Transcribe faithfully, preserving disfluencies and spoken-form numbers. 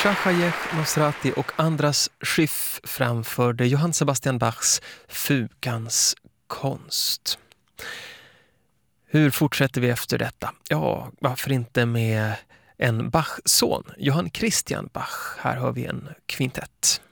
Shachajech Nosrati och Andras Schiff framförde Johann Sebastian Bachs Fugans konst. Hur fortsätter vi efter detta? Ja, varför inte med en Bach-son, Johann Christian Bach. Här har vi en kvintett.